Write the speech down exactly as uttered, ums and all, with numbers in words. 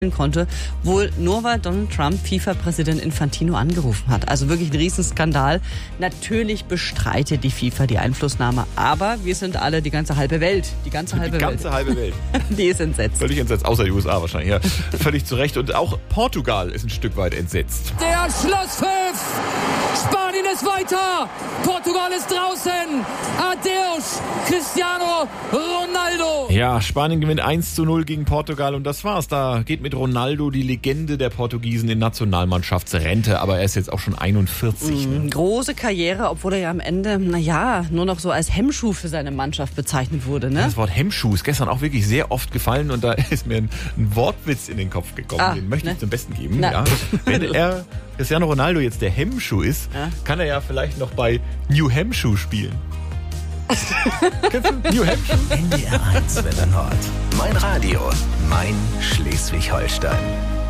konnte, wohl nur weil Donald Trump FIFA-Präsident Infantino angerufen hat. Also wirklich ein Riesenskandal. Natürlich bestreitet die FIFA die Einflussnahme, aber wir sind alle, die ganze halbe Welt, die ganze halbe die Welt. ganze halbe Welt. Die ist entsetzt. Völlig entsetzt, außer die U S A wahrscheinlich. Ja, völlig zu Recht. Und auch Portugal ist ein Stück weit entsetzt. Der Schlusspfiff! Spanien ist weiter! Portugal ist draußen! Adeus, Cristiano Ronaldo! Ja, Spanien gewinnt eins zu null gegen Portugal und das war's. Da geht mit Ronaldo die Legende der Portugiesen in Nationalmannschaftsrente, aber er ist jetzt auch schon einundvierzig. Mhm, ne? Große Karriere, obwohl er ja am Ende, naja, nur noch so als Hemmschuh für seine Mannschaft bezeichnet wurde, ne? Das Wort Hemmschuh ist gestern auch wirklich sehr oft gefallen und da ist mir ein, ein Wortwitz in den Kopf gekommen. Ah, den möchte ne? ich zum Besten geben. Na. Ja. Wenn er Cristiano Ronaldo jetzt der Hemmschuh ist, Ja. kann er ja vielleicht noch bei New Hampshire spielen. Kennst du New Hampshire? N D R eins Welle Nord. Mein Radio, mein Schleswig-Holstein.